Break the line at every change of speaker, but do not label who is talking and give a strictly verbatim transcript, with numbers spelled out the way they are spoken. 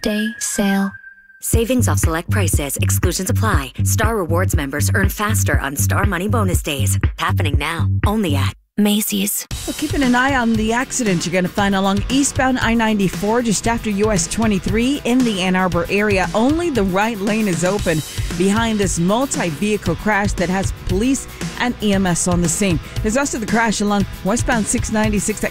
Day sale.
Savings off select prices. Exclusions apply. Star Rewards members earn faster on Star Money Bonus Days. Happening now. Only at Macy's.
Well, keeping an eye on the accident you're going to find along eastbound I ninety-four just after U S twenty-three in the Ann Arbor area. Only the right lane is open behind this multi-vehicle crash that has police and E M S on the scene. There's also the crash along westbound six ninety-six